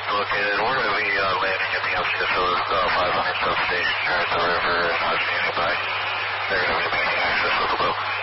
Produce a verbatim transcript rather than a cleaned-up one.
located. We're going to be uh, landing at the L C S O uh, five hundred substation here at the river and not seeing anybody. They're going to be making access with the boat.